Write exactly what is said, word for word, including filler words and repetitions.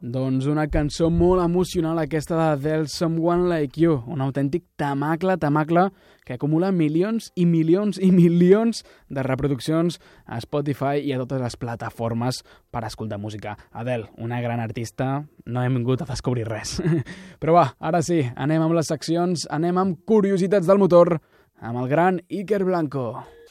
Doncs una cançó molt emocional aquesta de There's Someone Like You, un autèntic tamacle, tamacle que acumula milions i milions i milions de reproduccions a Spotify i a totes les plataformes per escoltar música. Adele, una gran artista, no hem vingut a descobrir res. Però va, ara sí, anem amb les seccions, anem amb curiositats del motor, amb el gran Iker Blanco.